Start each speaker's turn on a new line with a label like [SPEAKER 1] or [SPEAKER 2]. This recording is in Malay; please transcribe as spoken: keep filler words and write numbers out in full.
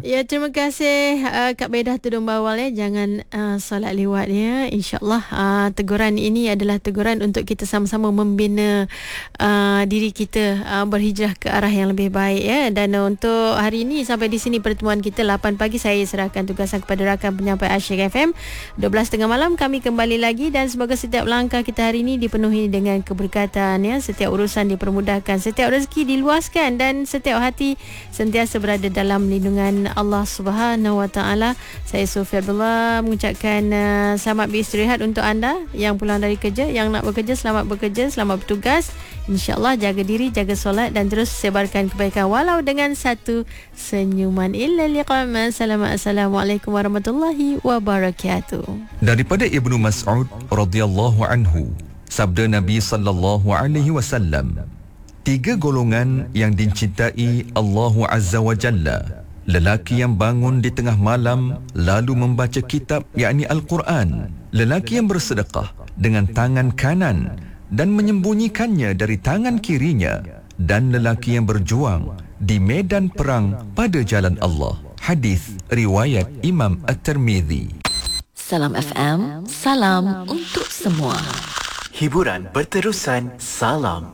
[SPEAKER 1] Ya, terima kasih uh, Kak Bedah Tudung Bawal ya. Jangan uh, solat lewat ya. InsyaAllah uh, teguran ini adalah teguran untuk kita sama-sama membina uh, diri kita uh, berhijrah ke arah yang lebih baik ya. Dan uh, untuk hari ini sampai di sini pertemuan kita lapan pagi. Saya serahkan tugasan kepada rakan penyampai Asyik F M. dua belas tiga puluh malam kami kembali lagi, dan semoga setiap langkah kita hari ini dipenuhi dengan keberkatan ya. Setiap urusan dipermudahkan, setiap rezeki diluaskan, dan setiap hati sentiasa berada dalam lindungan Allah Subhanahu Wa Taala. Saya Sofia Abdullah mengucapkan uh, selamat beristirahat untuk anda yang pulang dari kerja, yang nak bekerja selamat bekerja, selamat bertugas. InsyaAllah jaga diri, jaga solat, dan terus sebarkan kebaikan walau dengan satu senyuman. Illa liqa. Assalamualaikum warahmatullahi wabarakatuh.
[SPEAKER 2] Daripada Ibnu Mas'ud radhiyallahu anhu, sabda Nabi sallallahu alaihi wasallam, tiga golongan yang dicintai Allah Azza wa Jalla: lelaki yang bangun di tengah malam lalu membaca kitab yakni Al-Quran, lelaki yang bersedekah dengan tangan kanan dan menyembunyikannya dari tangan kirinya, dan lelaki yang berjuang di medan perang pada jalan Allah. Hadis riwayat Imam At-Tirmizi.
[SPEAKER 3] Salam F M, salam untuk semua.
[SPEAKER 4] Hiburan berterusan, salam